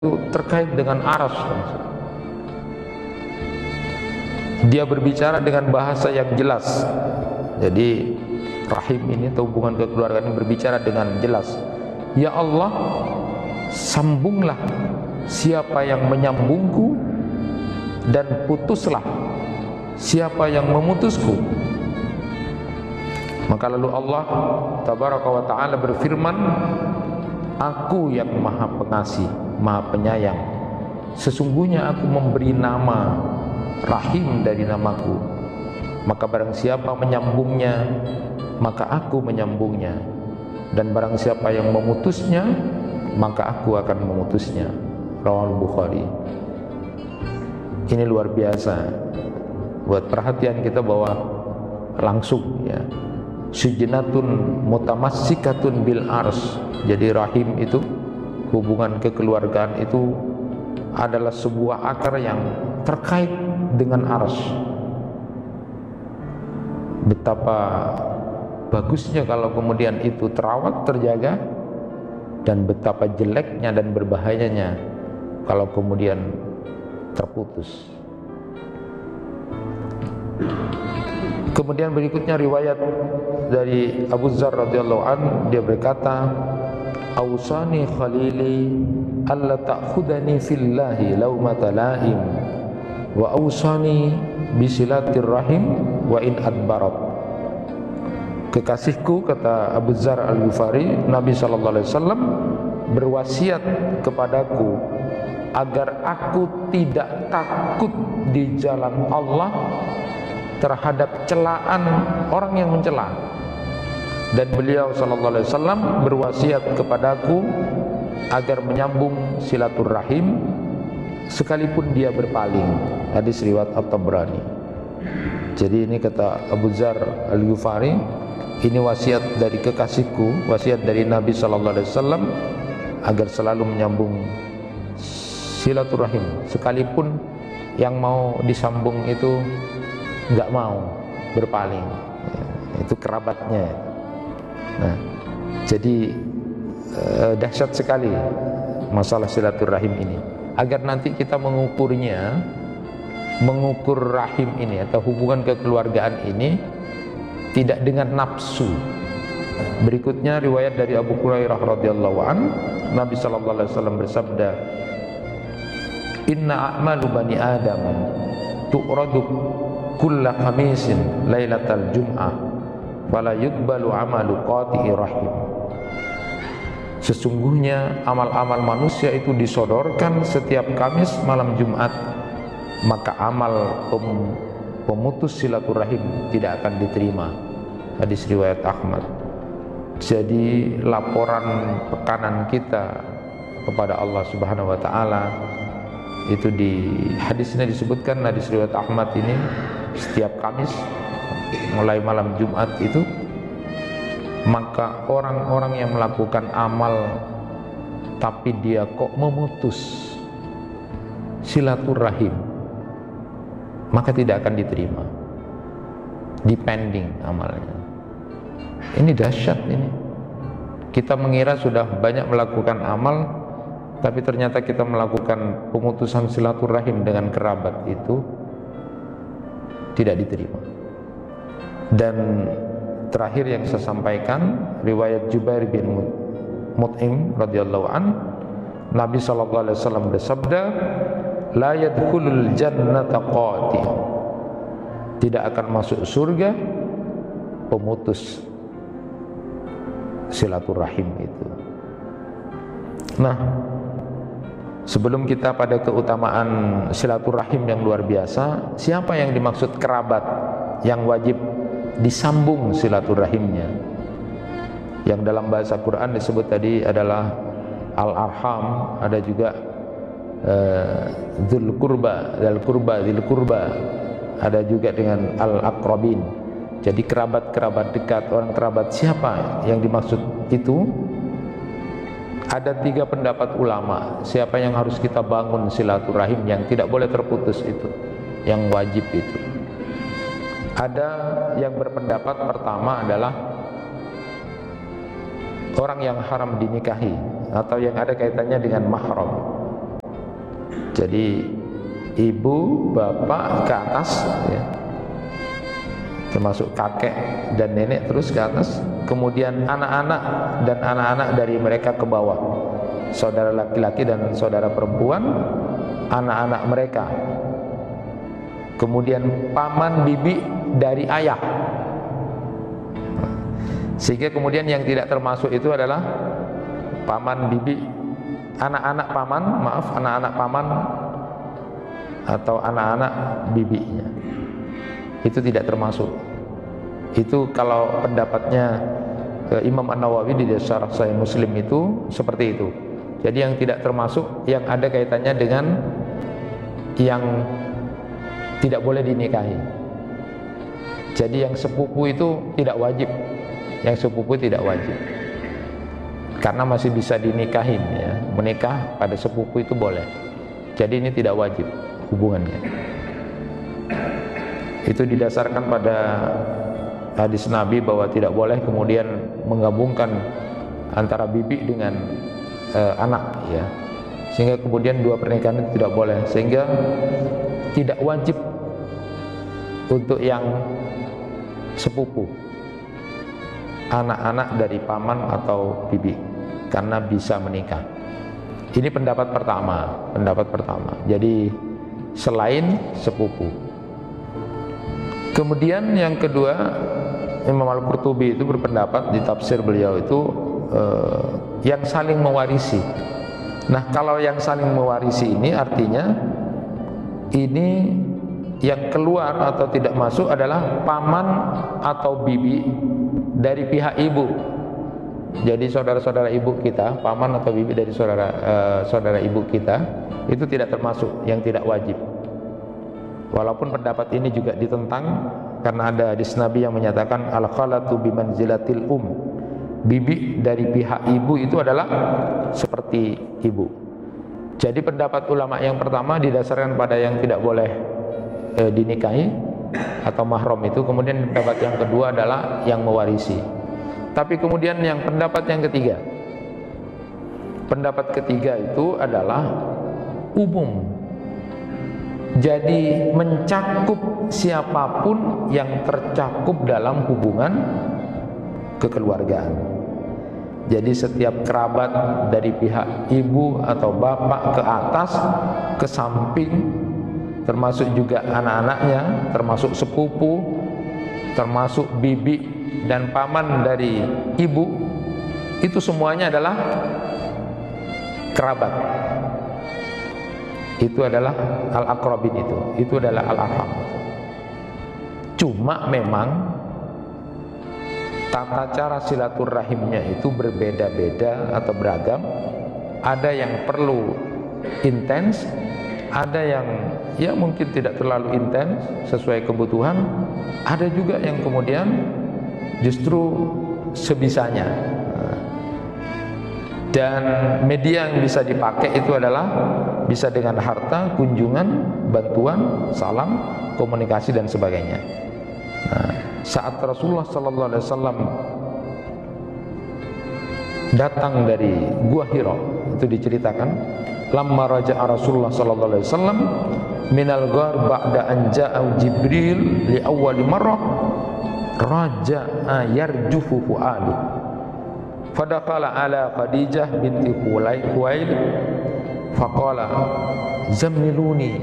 itu terkait dengan aras. Dia berbicara dengan bahasa yang jelas. Jadi rahim ini atau hubungan kekeluargaan ini berbicara dengan jelas. Ya Allah, sambunglah siapa yang menyambungku, dan putuslah siapa yang memutusku. Maka lalu Allah Tabaraka wa Ta'ala berfirman, Aku yang maha pengasih, maha penyayang. Sesungguhnya aku memberi nama Rahim dari namaku. Maka barang siapa menyambungnya, maka aku menyambungnya. Dan barang siapa yang memutusnya, maka aku akan memutusnya. Rawal Bukhari. Ini luar biasa. Buat perhatian kita bahwa langsung ya, sujnatun mutamassikatun bil ars. Jadi rahim itu, hubungan kekeluargaan itu adalah sebuah akar yang terkait dengan ars. Betapa bagusnya kalau kemudian itu terawat, terjaga, dan betapa jeleknya dan berbahayanya kalau kemudian terputus. Kemudian berikutnya riwayat dari Abu Dzar radhiyallahu an, dia berkata, Ausani khalili alla ta'khudani fillahi laumata laim wa ausani bisilatir rahim wa in adbarat. Kekasihku, kata Abu Dzar Al-Ghifari, Nabi sallallahu alaihi wasallam berwasiat kepadaku agar aku tidak takut di jalan Allah terhadap celaan orang yang mencela. Dan beliau sallallahu alaihi wasallam berwasiat kepadaku agar menyambung silaturahim sekalipun dia berpaling. Hadis riwayat At-Tabrani. Jadi ini kata Abu Dzar Al-Ghifari, ini wasiat dari kekasihku, wasiat dari Nabi sallallahu alaihi wasallam agar selalu menyambung silaturahim sekalipun yang mau disambung itu enggak mau, berpaling. Itu kerabatnya. Nah, jadi dahsyat sekali masalah silaturahim ini. Agar nanti kita mengukurnya, mengukur rahim ini atau hubungan kekeluargaan ini tidak dengan nafsu. Berikutnya riwayat dari Abu Hurairah radhiyallahu an, Nabi sallallahu alaihi wasallam bersabda, Inna a'malu bani Adam tu'radu kulla khamisin lailatal jum'ah wala yuqbalu amalu qati'i rahim. Sesungguhnya amal-amal manusia itu disodorkan setiap Kamis malam Jumat, maka amal pemutus silaturahim tidak akan diterima. Hadis riwayat Ahmad. Jadi laporan pekanan kita kepada Allah Subhanahu wa taala itu di hadisnya disebutkan, hadis riwayat Ahmad ini, setiap Kamis mulai malam Jumat itu, maka orang-orang yang melakukan amal tapi dia kok memutus silaturahim, maka tidak akan diterima, depending amalnya. Ini dahsyat ini. Kita mengira sudah banyak melakukan amal, tapi ternyata kita melakukan pemutusan silaturahim dengan kerabat itu tidak diterima. Dan terakhir yang saya sampaikan, riwayat Jubair bin Mut'im radhiyallahu an, Nabi sallallahu alaihi wasallam bersabda, la yadkhulul jannata qati, tidak akan masuk surga pemutus silaturahim itu. Nah, sebelum kita pada keutamaan silaturahim yang luar biasa, siapa yang dimaksud kerabat yang wajib disambung silaturahimnya? Yang dalam bahasa Quran disebut tadi adalah al-arham, ada juga dzul qurba, dzul qurba, ada juga dengan al-aqrabin. Jadi kerabat-kerabat dekat, orang kerabat siapa yang dimaksud itu? Ada 3 pendapat ulama, siapa yang harus kita bangun silaturahim yang tidak boleh terputus itu, yang wajib itu. Ada yang berpendapat pertama adalah orang yang haram dinikahi atau yang ada kaitannya dengan mahram. Jadi ibu, bapak ke atas ya, termasuk kakek dan nenek terus ke atas, kemudian anak-anak dan anak-anak dari mereka ke bawah, saudara laki-laki dan saudara perempuan, anak-anak mereka, kemudian paman bibi dari ayah. Sehingga kemudian yang tidak termasuk itu adalah paman bibi, anak-anak paman atau anak-anak bibinya. Itu tidak termasuk. Itu kalau pendapatnya Imam An-Nawawi di Syarah Sahih Muslim itu seperti itu. Jadi yang tidak termasuk yang ada kaitannya dengan yang tidak boleh dinikahi. Jadi yang sepupu itu tidak wajib. Yang sepupu tidak wajib. Karena masih bisa dinikahin ya. Menikah pada sepupu itu boleh. Jadi ini tidak wajib hubungannya. Itu didasarkan pada hadis Nabi bahwa tidak boleh kemudian menggabungkan antara bibi dengan anak ya, sehingga kemudian dua pernikahan itu tidak boleh, sehingga tidak wajib untuk yang sepupu anak-anak dari paman atau bibi karena bisa menikah. Ini pendapat pertama. Jadi selain sepupu. Kemudian yang kedua, Imam Al-Qurtubi itu berpendapat di tafsir beliau itu yang saling mewarisi. Nah, kalau yang saling mewarisi ini artinya ini yang keluar atau tidak masuk adalah paman atau bibi dari pihak ibu. Jadi saudara-saudara ibu kita, paman atau bibi dari saudara ibu kita itu tidak termasuk, yang tidak wajib. Walaupun pendapat ini juga ditentang karena ada hadis Nabi yang menyatakan al-khalatu bimanzilatil bibi dari pihak ibu itu adalah seperti ibu. Jadi pendapat ulama yang pertama didasarkan pada yang tidak boleh dinikahi atau mahram itu. Kemudian pendapat yang kedua adalah yang mewarisi. Tapi kemudian yang pendapat yang ketiga, pendapat ketiga itu adalah umum. Jadi mencakup siapapun yang tercakup dalam hubungan kekeluargaan. Jadi setiap kerabat dari pihak ibu atau bapak ke atas, ke samping, termasuk juga anak-anaknya, termasuk sepupu, termasuk bibi dan paman dari ibu, itu semuanya adalah kerabat. Itu adalah al-aqrabin, itu adalah al-arham. Cuma memang tata cara silaturahimnya itu berbeda-beda atau beragam. Ada yang perlu intens, ada yang ya mungkin tidak terlalu intens sesuai kebutuhan, ada juga yang kemudian justru sebisanya. Dan media yang bisa dipakai itu adalah bisa dengan harta, kunjungan, bantuan, salam, komunikasi dan sebagainya. Nah, saat Rasulullah sallallahu alaihi wasallam datang dari Gua Hira, itu diceritakan, lamma raja'a Rasulullah sallallahu alaihi wasallam minal ghar ba'da an ja'a Jibril li awwali marrah raja'a yarjufu fu'alu. Fadakhala ala Khadijah binti Khuwailid faqala zammiluni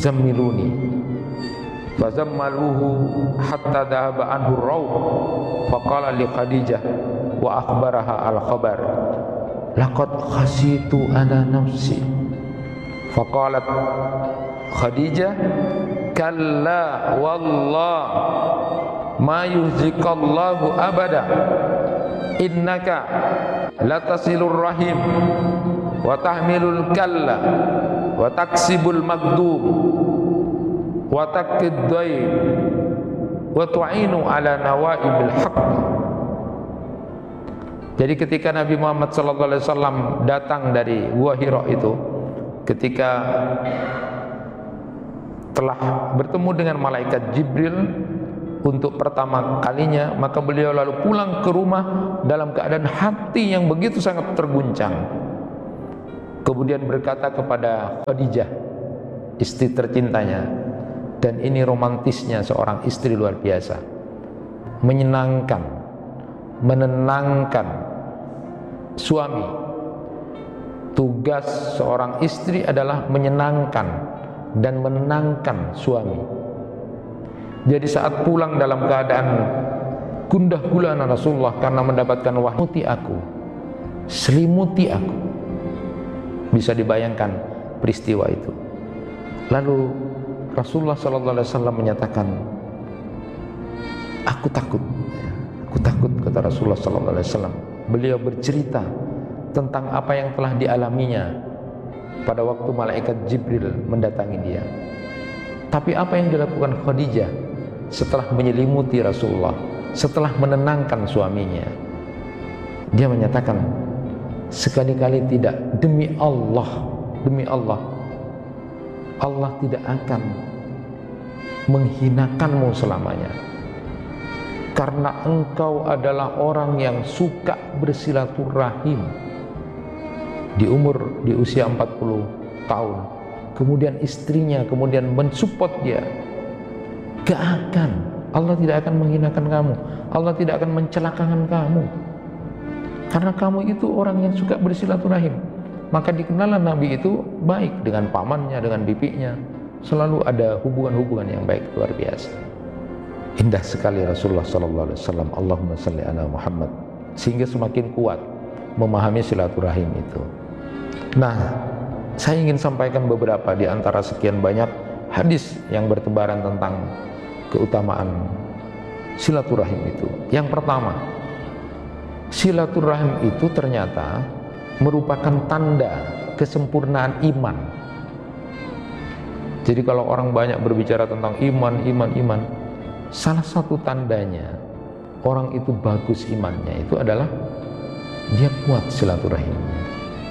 fazammaluhu hatta dhahaba anhu ar-rawh faqala li Khadijah wa akhbaraha al-khabar laqad khasitu ala nafsi faqalat Khadijah kalla wallah ma yuzikallahu abada innaka latasilur rahim wa tahmilul kalla wa taksibul magdum wa taqid dhaif wa tu'inu ala nawaibil haqq. Jadi ketika Nabi Muhammad sallallahu alaihi wasallam datang dari Gua Hira itu, ketika telah bertemu dengan malaikat Jibril untuk pertama kalinya, maka beliau lalu pulang ke rumah dalam keadaan hati yang begitu sangat terguncang. Kemudian berkata kepada Khadijah, istri tercintanya. Dan ini romantisnya seorang istri luar biasa, menyenangkan, menenangkan suami. Tugas seorang istri adalah menyenangkan dan menenangkan suami. Jadi saat pulang dalam keadaan gundah gulana Rasulullah karena mendapatkan wahyu, aku selimuti aku. Bisa dibayangkan peristiwa itu. Lalu Rasulullah SAW menyatakan, aku takut, kata Rasulullah SAW. Beliau bercerita tentang apa yang telah dialaminya pada waktu malaikat Jibril mendatangi dia. Tapi apa yang dilakukan Khadijah setelah menyelimuti Rasulullah, setelah menenangkan suaminya? Dia menyatakan, sekali-kali tidak, demi Allah, Allah tidak akan menghinakanmu selamanya, karena engkau adalah orang yang suka bersilaturahim. Di usia 40 tahun, kemudian istrinya kemudian mensupport dia. Allah tidak akan menghinakan kamu, Allah tidak akan mencelakakan kamu, karena kamu itu orang yang suka bersilaturahim. Maka dikenallah Nabi itu baik dengan pamannya, dengan bibinya, selalu ada hubungan-hubungan yang baik, luar biasa. Indah sekali Rasulullah SAW. Allahumma salli ala Muhammad. Sehingga semakin kuat memahami silaturahim itu. Nah, saya ingin sampaikan beberapa di antara sekian banyak hadis yang bertebaran tentang keutamaan silaturahim itu. Yang pertama, silaturahim itu ternyata merupakan tanda kesempurnaan iman. Jadi kalau orang banyak berbicara tentang iman, salah satu tandanya orang itu bagus imannya itu adalah dia kuat silaturahimnya.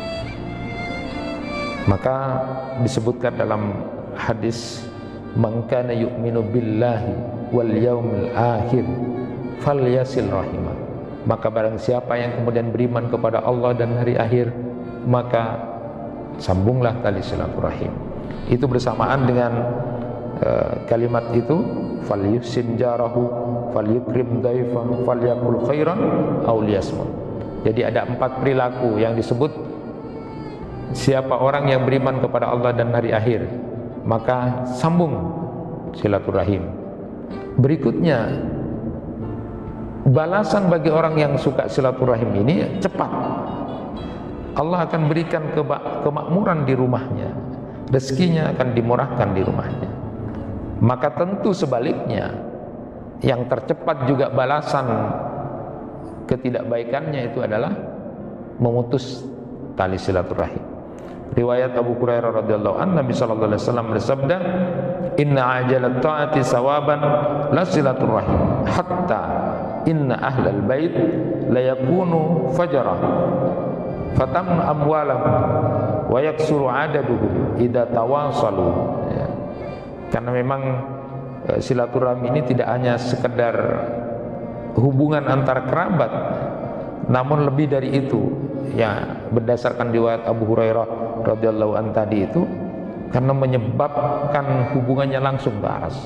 Maka disebutkan dalam hadis, man kana yu'minu billahi wal yaumil akhir falyasil rahimah. Maka barang siapa yang kemudian beriman kepada Allah dan hari akhir, maka sambunglah tali silaturahim. Itu bersamaan dengan kalimat itu, falyusin jarahu falyukrim daifan falyakul khairan aw liyasmut. Jadi ada 4 perilaku yang disebut siapa orang yang beriman kepada Allah dan hari akhir, maka sambung silaturahim. Berikutnya, balasan bagi orang yang suka silaturahim ini cepat. Allah akan berikan kemakmuran di rumahnya, rezekinya akan dimurahkan di rumahnya. Maka tentu sebaliknya, yang tercepat juga balasan ketidakbaikannya itu adalah memutus tali silaturahim. Riwayat Abu Hurairah radhiyallahu anhu, Nabi sallallahu alaihi wasallam bersabda, inna ajalat ta'ati sawaban la silaturahim hatta inna ahlal bait la yakunu fajara fatam amwalahum wa yaksuru adaduhum idza tawasalu. Ya. Karena memang silaturahmi ini tidak hanya sekedar hubungan antar kerabat, namun lebih dari itu. Ya, berdasarkan riwayat Abu Hurairah radhiyallahu anhu tadi itu, karena menyebabkan hubungannya langsung ke aras.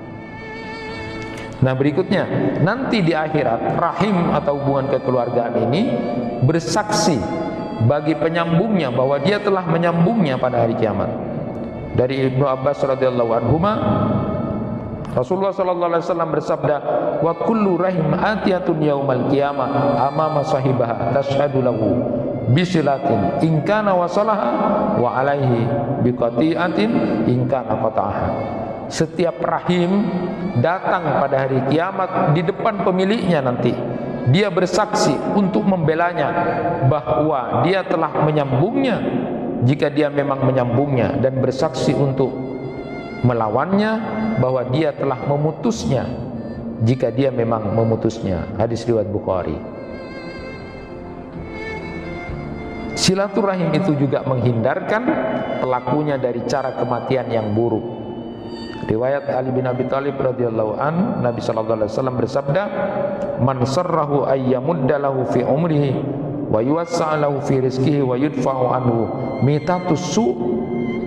Nah, berikutnya, nanti di akhirat rahim atau hubungan kekeluargaan ini bersaksi bagi penyambungnya bahwa dia telah menyambungnya pada hari kiamat. Dari Ibnu Abbas radhiyallahu anhuma, Rasulullah sallallahu alaihi wasallam bersabda, wa kullu rahim atiyatun yaumal qiyamah amama sahibaha tashhadu lahu bisilatin in kana wasalaha wa alaihi biqati'atin in kana qata'aha. Setiap rahim datang pada hari kiamat di depan pemiliknya nanti. Dia bersaksi untuk membelanya bahwa dia telah menyambungnya jika dia memang menyambungnya, dan bersaksi untuk melawannya bahwa dia telah memutusnya jika dia memang memutusnya. Hadis riwayat Bukhari. Silaturahim itu juga menghindarkan pelakunya dari cara kematian yang buruk. Riwayat Ali bin Abi Thalib radhiyallahu an, Nabi sallallahu alaihi wasallam bersabda, man sarrahu ayyamudda lahu fi umrihi wa yuwassa lahu fi rizqihi wa yudfa'u anhu mitatus su